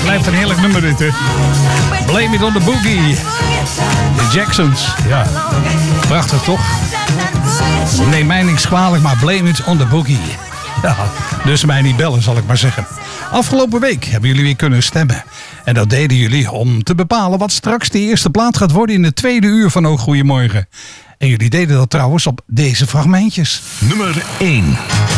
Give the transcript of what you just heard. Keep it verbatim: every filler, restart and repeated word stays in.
Blijft een heerlijk nummer dit, hè. Blame it on the boogie. De Jacksons, ja. Prachtig, toch? Neem mij niks kwalijk, maar blame it on the boogie. Ja, dus mij niet bellen, zal ik maar zeggen. Afgelopen week hebben jullie weer kunnen stemmen. En dat deden jullie om te bepalen wat straks de eerste plaat gaat worden in het tweede uur van Ook Goeiemorgen. En jullie deden dat trouwens op deze fragmentjes. Nummer één.